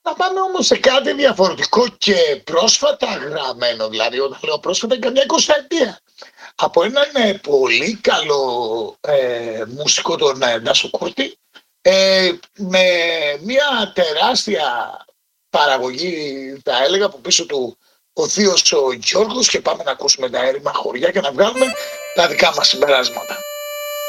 Να πάμε όμως σε κάτι διαφορετικό και πρόσφατα γραμμένο, δηλαδή όταν λέω πρόσφατα είναι καμιά 20 ετία. Από έναν πολύ καλό μουσικό, τον Ντάσο Κούρτη, με μια τεράστια παραγωγή, θα έλεγα, από πίσω του ο θείος ο Γιώργος, και πάμε να ακούσουμε τα έρημα χωριά και να βγάλουμε τα δικά μας συμπεράσματα.